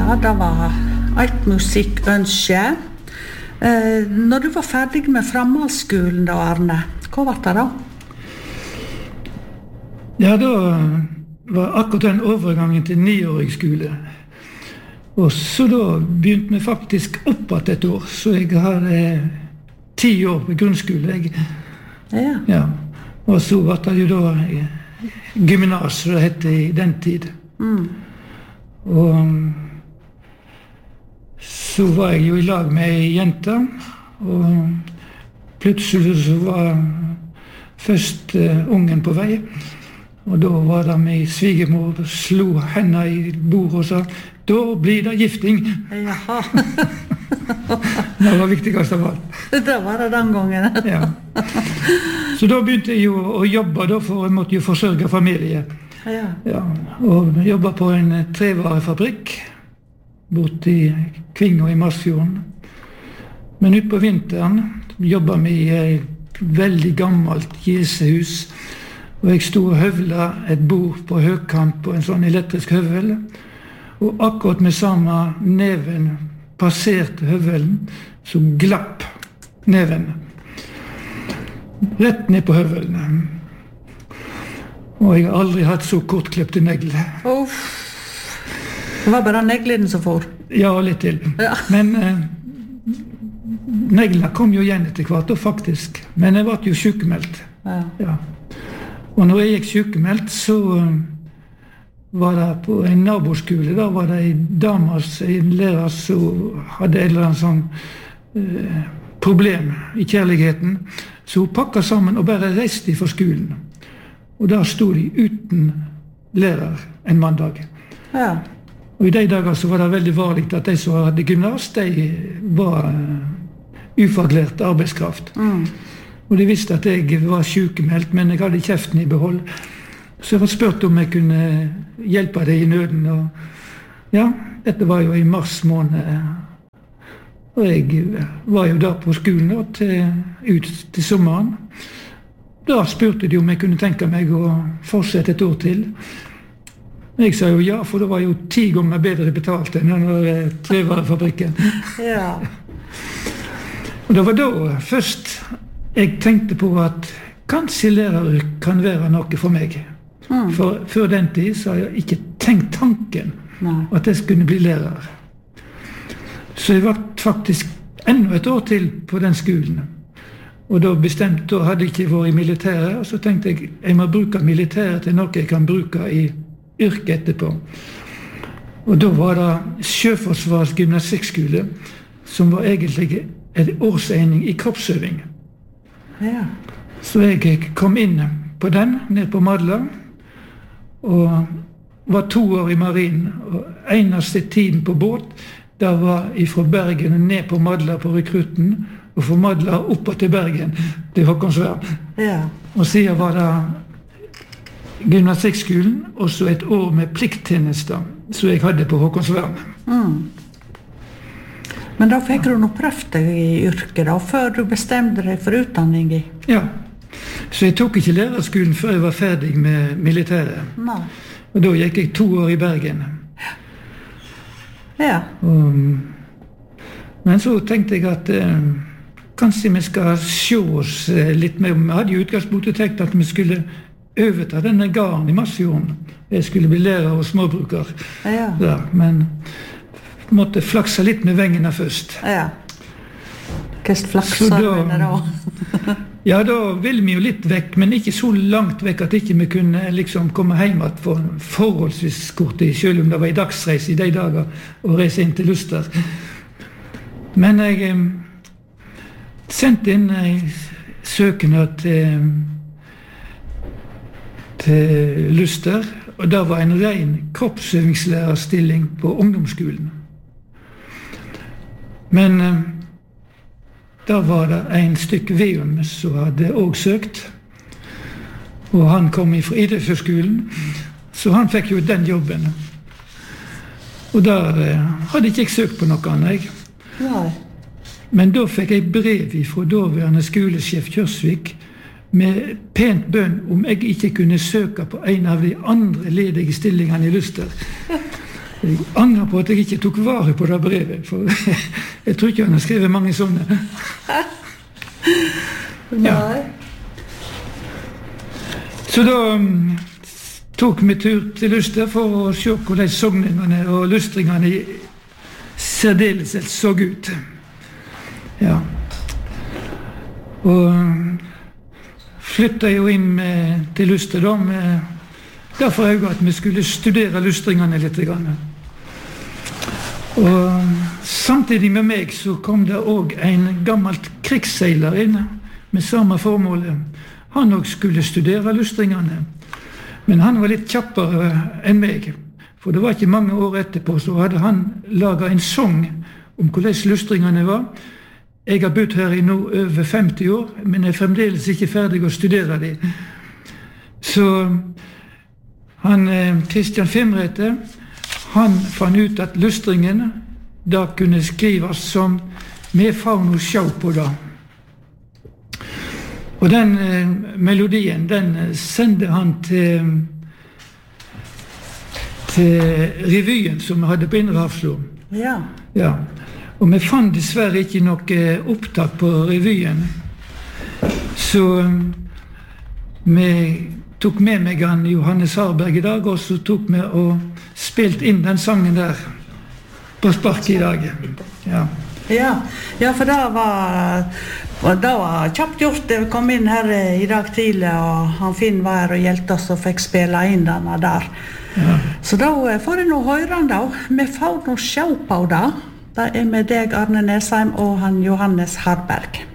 Ja, det var et musikkønske. Når du var ferdig med framhaldsskolen da, Arne, hva var det da? Ja, da var akkurat den overgangen til 9-årig skole. Og så da begynte vi faktisk opp at et år, så jeg har 10 år på grunnskole. Ja. Ja. Og så var det jo da gymnas, det hette i den tid. Og så var jeg jo i lag med ei jente, og plutselig så var først ungen på vei. Og da var det min svigermor slo henne i bordet og sa, da blir det gifting. Jaha. Det var viktigst av alt. Det var det den gangen. Ja. Så da begynte jeg jo å jobbe, da, for jeg måtte jo forsørge familie. Ja. Ja, og jobba på en trevarefabrikk borte i Kvinga i Masfjorden. Men ut på vinteren jobba vi i et veldig gammelt jesehus, og jeg sto og høvla et bord på høykant på en sånn elektrisk høvel, og akkurat med samme neven passerte høvelen, så glapp neven rett ned på høvelen. Og jeg har aldri hatt så kortklippte negler. Det var bare neglene som får. Ja, litt til. Ja. Men neglene kom jo igjen etter hvert, og faktisk. Men jeg ble jo sykemeldt. Ja. Ja. Og når jeg gikk sykemeldt, så var det på en naboskole, da var det en lærer som hadde et eller annet sånn problem i kjærligheten. Så hun pakket sammen og bare reiste fra skolen. Og da stod de uten lærer en mandag. Ja. Og i de dager så var det veldig vanlig at de som hadde gymnas, de var ufaglært arbeidskraft. Og de visste at jeg var sykemeldt, men jeg hadde kjeften i behold. Så jeg var spurt om jeg kunne hjelpe deg i nøden. Og ja, dette var jo i mars måned. Og jeg var jo da på skolen ut til sommeren. Da spurte de om jeg kunne tenke meg å fortsette et år til. Jeg sa jo ja, for det var jo 10 ganger bedre betalt enn denne trevarefabrikken. Ja. Og det var da først jeg tenkte på at kanskje læreryrket kan være noe for meg. For før den tid så har jeg ikke tenkt tanken at jeg skulle bli lærer. Så jeg var faktisk enda et år til på den skolen. Og da hadde jeg ikke vært i militæret, og så tenkte jeg må bruke militæret til noe jeg kan bruke i yrket etterpå. Og da var det Sjøforsvarets gymnastikkskole, som var egentlig en årseining i kroppsøving. Ja. Så jeg kom inn på den, ned på Madla, og var 2 år i marinen, og eneste tiden på båt, da var jeg fra Bergen ned på Madla på rekrutten, og fra Madla oppe til Bergen, til Håkonsvern. Ja. Og siden var det gymnastikkskolen, og så et år med plikttjenester, som jeg hadde på Håkonsvern. Men da fikk du nå prøvd deg i yrket da, før du bestemte deg for utdanning i? Ja, så jeg tok ikke lærerskolen før jeg var ferdig med militæret. Nei. Og da gikk jeg 2 år i Bergen. Ja. Men så tenkte jeg at kanskje vi skal se oss litt mer. Vi hadde jo utgangspunktet tenkt at vi skulle overta denne garden i Masfjorden. Jeg skulle bli lærer og småbruker. Ja. Der, men måtte flakse litt med vengene først. Ja. Hvordan flaksa du med det da? Ja, da ville vi jo litt vekk, men ikke så langt vekk at ikke vi kunne liksom komme hjem for forholdsvis kort tid, selv om det var i dagsreise i de dager å reise inn til Luster. Men jeg sendte inn en søknad til Luster, og da var en ren kroppsøvingslærersstilling på ungdomsskolen. Men da var det en stykk Veum som hadde også søkt, og han kom fra Idefjordskolen, så han fikk jo den jobben. Og der hadde ikke jeg søkt på noe annet. Nei. Men da fikk jeg brev fra daværende skolesjef Kjørsvik med pent bønn om jeg ikke kunne søke på en av de andre ledige stillingene i Luster. Jeg angrer på at jeg ikke tok vare på det brevet, for jeg tror ikke han har skrevet mange sånne. Nei. Så da tok vi tur til Luster for å se hvordan sogningene og lustringene i særdeleshet så ut. Ja. Og flyttet jo inn til Luster da, derfor øye at vi skulle studere lustringene litt. Og samtidig med meg så kom det også en gammelt krigsseiler inn med samme formålet. Han også skulle studere lustringene, men han var litt kjappere enn meg. For det var ikke mange år etterpå så hadde han laget en sang om hvordan lustringene var. Jeg har bodd her i nå over 50 år, men er fremdeles ikke ferdig å studere dem. Så han, Kristian Fimrete, han fant ut at lustringen da kunne skrives som «Med faun og sjau på da». Og den melodien, den sendte han til revyen som vi hadde på Indre Hafslo. Ja. Ja. Og vi fant dessverre ikke noe opptak på revyen. Så vi tok med meg han Johannes Harberg i dag, og så tok vi og spilte inn den sangen der på spark i dag. Ja. Ja, for det var kjapt gjort. Jeg kom inn her i dag tidlig, og han Finn var her og hjelpte oss og fikk spille inn denne der. Ja. Så da får jeg nå høre han da. Vi får nå sjå på det. Det med deg, Arne Nesheim, og han Johannes Harberg.